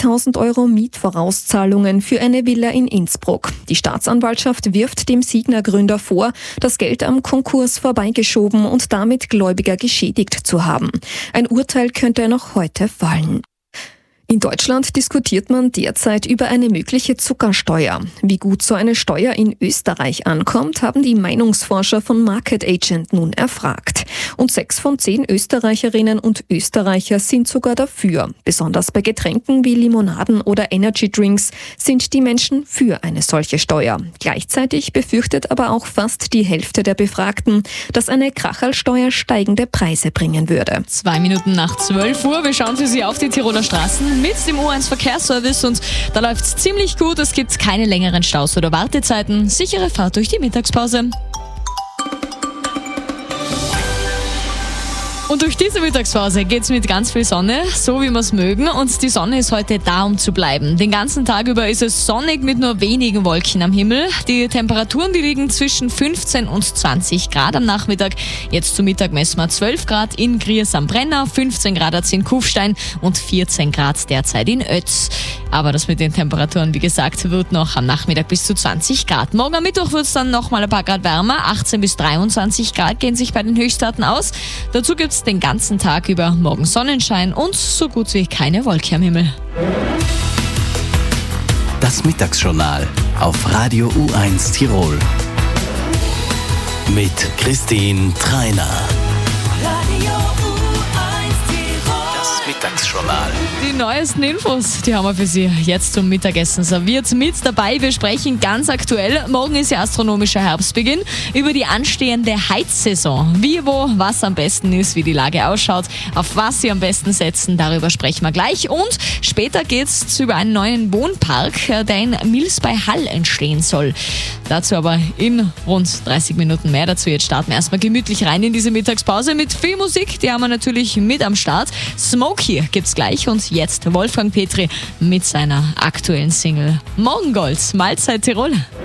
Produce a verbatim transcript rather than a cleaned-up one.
fünfzigtausend Euro Mietvorauszahlungen für eine Villa in Innsbruck. Die Staatsanwaltschaft wirft dem Signa-Gründer vor, das Geld am Konkurs vorbeigeschoben und damit Gläubiger geschädigt zu haben. Ein Urteil könnte noch heute fallen. In Deutschland diskutiert man derzeit über eine mögliche Zuckersteuer. Wie gut so eine Steuer in Österreich ankommt, haben die Meinungsforscher von Market Agent nun erfragt. Und sechs von zehn Österreicherinnen und Österreicher sind sogar dafür. Besonders bei Getränken wie Limonaden oder Energy Drinks sind die Menschen für eine solche Steuer. Gleichzeitig befürchtet aber auch fast die Hälfte der Befragten, dass eine Kracherlsteuer steigende Preise bringen würde. Zwei Minuten nach zwölf Uhr. Wir schauen für Sie auf die Tiroler Straßen mit dem U eins Verkehrsservice und da läuft es ziemlich gut. Es gibt keine längeren Staus oder Wartezeiten. Sichere Fahrt durch die Mittagspause. Und durch diese Mittagspause geht's mit ganz viel Sonne, so wie wir es mögen. Und die Sonne ist heute da, um zu bleiben. Den ganzen Tag über ist es sonnig mit nur wenigen Wolken am Himmel. Die Temperaturen, die liegen zwischen fünfzehn und zwanzig Grad am Nachmittag. Jetzt zum Mittag messen wir zwölf Grad in Griers am Brenner, fünfzehn Grad in Kufstein und vierzehn Grad derzeit in Ötz. Aber das mit den Temperaturen, wie gesagt, wird noch am Nachmittag bis zu zwanzig Grad. Morgen am Mittwoch wird es dann noch mal ein paar Grad wärmer. achtzehn bis dreiundzwanzig Grad gehen sich bei den Höchstwerten aus. Dazu gibt es den ganzen Tag über morgen Sonnenschein und so gut wie keine Wolke am Himmel. Das Mittagsjournal auf Radio U eins Tirol. Mit Christine Treiner. Mittagsjournal. Die neuesten Infos, die haben wir für Sie jetzt zum Mittagessen serviert. Mit dabei, wir sprechen ganz aktuell, morgen ist ja astronomischer Herbstbeginn, über die anstehende Heizsaison. Wie, wo, was am besten ist, wie die Lage ausschaut, auf was Sie am besten setzen, darüber sprechen wir gleich. Und später geht es über einen neuen Wohnpark, der in Mils bei Hall entstehen soll. Dazu aber in rund dreißig Minuten mehr dazu. Jetzt starten wir erstmal gemütlich rein in diese Mittagspause mit viel Musik, die haben wir natürlich mit am Start. Smokey gibt's gleich und jetzt Wolfgang Petri mit seiner aktuellen Single Morgengold. Mahlzeit Tirol.